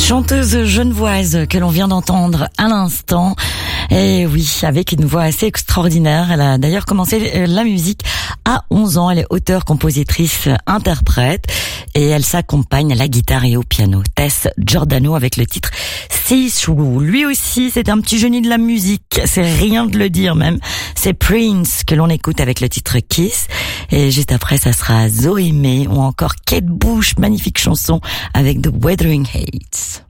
chanteuse genevoise que l'on vient d'entendre à l'instant. Et oui, avec une voix assez extraordinaire. Elle a d'ailleurs commencé la musique à 11 ans. Elle est auteure, compositrice, interprète. Et elle s'accompagne à la guitare et au piano. Tess Giordano avec le titre See Through. Lui aussi, c'est un petit génie de la musique. C'est rien de le dire même. C'est Prince que l'on écoute avec le titre Kiss. Et juste après, ça sera Zoé May ou encore Kate Bush. Magnifique chanson avec The Wuthering Heights.